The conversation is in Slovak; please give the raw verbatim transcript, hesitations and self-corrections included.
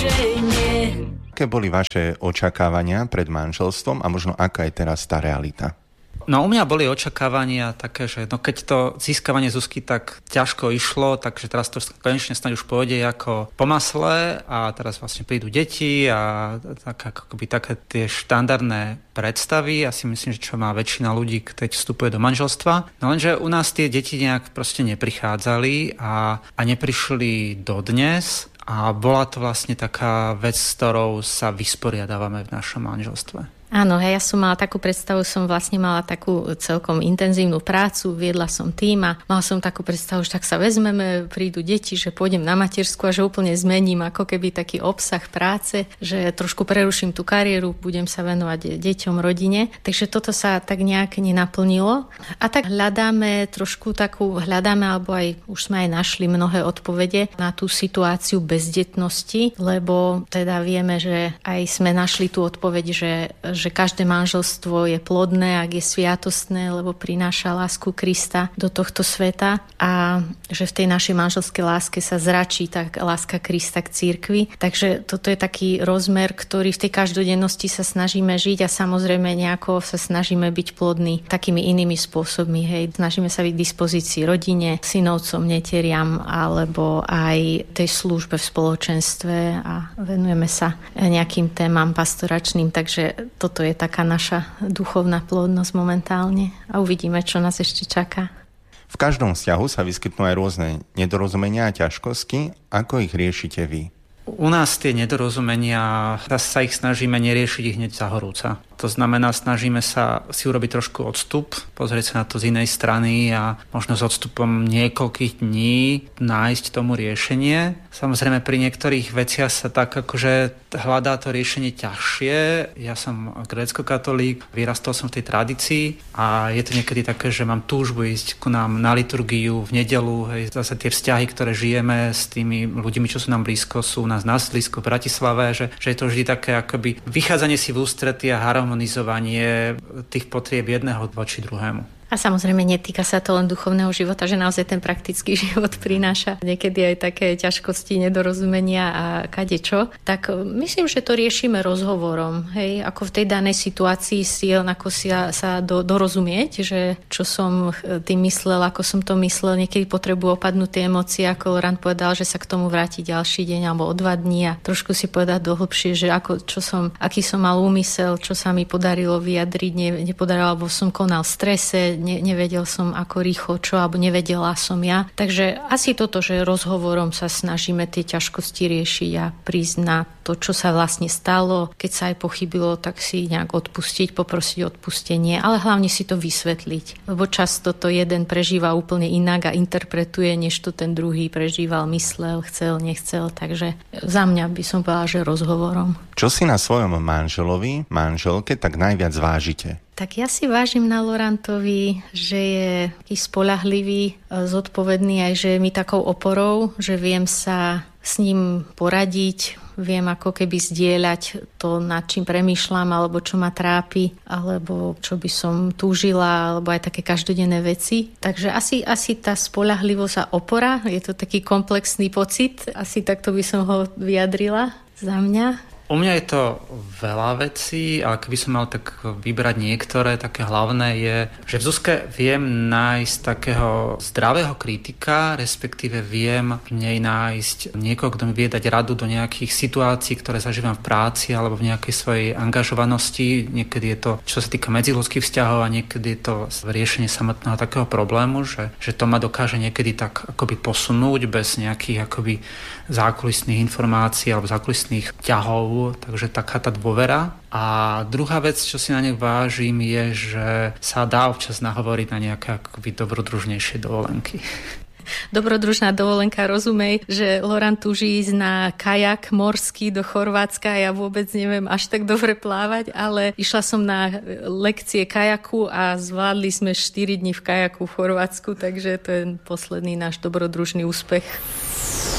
riešenie. Aké boli vaše očakávania pred manželstvom a možno aká je teraz tá realita? No u mňa boli očakávania také, že no keď to získavanie Zuzky tak ťažko išlo, takže teraz to konečne snáď už pôjde ako po masle a teraz vlastne prídu deti a tak, akoby také tie štandardné predstavy. Ja si myslím, že čo má väčšina ľudí, keď vstupuje do manželstva. No lenže u nás tie deti nejak proste neprichádzali a, a neprišli dodnes a bola to vlastne taká vec, s ktorou sa vysporiadávame v našom manželstve. Áno, hej, ja som mala takú predstavu, som vlastne mala takú celkom intenzívnu prácu, viedla som tým a mala som takú predstavu, že tak sa vezmeme, prídu deti, že pôjdem na matersku a že úplne zmením ako keby taký obsah práce, že trošku preruším tú kariéru, budem sa venovať deťom, rodine. Takže toto sa tak nejak nenaplnilo. A tak hľadáme trošku takú, hľadáme, alebo aj už sme aj našli mnohé odpovede na tú situáciu bezdetnosti, lebo teda vieme, že aj sme našli tú odpoveď, že že každé manželstvo je plodné, ak je sviatostné, lebo prináša lásku Krista do tohto sveta a že v tej našej manželskej láske sa zračí tá láska Krista k cirkvi. Takže toto je taký rozmer, ktorý v tej každodennosti sa snažíme žiť a samozrejme nejako sa snažíme byť plodní takými inými spôsobmi. Hej. Snažíme sa byť v dispozícii rodine, synovcom, neteriam alebo aj tej službe v spoločenstve a venujeme sa nejakým témam pastoračným, takže to Toto je taká naša duchovná plodnosť momentálne a uvidíme, čo nás ešte čaká. V každom vzťahu sa vyskytnú aj rôzne nedorozumenia a ťažkosti. Ako ich riešite vy? U nás tie nedorozumenia, sa ich snažíme neriešiť ich hneď za horúca. To znamená, snažíme sa si urobiť trošku odstup, pozrieť sa na to z inej strany a možno s odstupom niekoľkých dní nájsť tomu riešenie. Samozrejme, pri niektorých veciach sa tak akože hľadá to riešenie ťažšie. Ja som gréckokatolík, vyrastol som v tej tradícii a je to niekedy také, že mám túžbu ísť ku nám na liturgiu v nedeľu. Hej, zase tie vzťahy, ktoré žijeme s tými ľuďmi, čo sú nám blízko, sú u nás na Slísku, v Bratislave, že, že je to vždy také akoby vychádzanie si v ústrety a harmonizovanie tých potrieb jedného voči druhému. A samozrejme netýka sa to len duchovného života, že naozaj ten praktický život prináša niekedy aj také ťažkosti, nedorozumenia a kadečo. Tak myslím, že to riešime rozhovorom. Hej, ako v tej danej situácii si ako si sa do, dorozumieť, že čo som tým myslel, ako som to myslel. Niekedy potrebujú opadnúť tie emócie, ako Laurent povedal, že sa k tomu vráti ďalší deň alebo o dva dní a trošku si povedať dohlbšie, že ako, čo som, aký som mal úmysel, čo sa mi podarilo vyjadriť, ne, nepodarilo, alebo som konal v strese, Ne, nevedel som ako rýchlo čo, alebo nevedela som ja. Takže asi toto, že rozhovorom sa snažíme tie ťažkosti riešiť a prísť na to, čo sa vlastne stalo. Keď sa aj pochybilo, tak si nejak odpustiť, poprosiť odpustenie, ale hlavne si to vysvetliť. Lebo často to jeden prežíva úplne inak a interpretuje, než to ten druhý prežíval, myslel, chcel, nechcel. Takže za mňa by som povedala, že rozhovorom. Čo si na svojom manželovi, manželke tak najviac vážite? Tak ja si vážim na Laurentovi, že je taký spoľahlivý, zodpovedný, aj že je mi takou oporou, že viem sa s ním poradiť, viem ako keby zdieľať to, nad čím premýšľam, alebo čo ma trápi, alebo čo by som túžila, alebo aj také každodenné veci. Takže asi, asi tá spoľahlivosť a opora, je to taký komplexný pocit, asi takto by som ho vyjadrila za mňa. U mňa je to veľa vecí, ale keby som mal tak vybrať niektoré, také hlavné je, že v Zuzke viem nájsť takého zdravého kritika, respektíve viem v nej nájsť niekoho, kto mi vie dať radu do nejakých situácií, ktoré zažívam v práci alebo v nejakej svojej angažovanosti. Niekedy je to, čo sa týka medziľudských vzťahov a niekedy je to riešenie samotného takého problému, že, že to ma dokáže niekedy tak akoby posunúť bez nejakých akoby zákulisných informácií alebo zákulisných ťahov. Takže taká tá dôvera. A druhá vec, čo si na nech vážim, je, že sa dá občas nahovoriť na nejaké akoby dobrodružnejšie dovolenky. Dobrodružná dovolenka, rozumej, že Laurent túži ísť na kajak morský do Chorvátska. Ja vôbec neviem až tak dobre plávať, ale išla som na lekcie kajaku a zvládli sme štyri dni v kajaku v Chorvátsku, takže to je posledný náš dobrodružný úspech.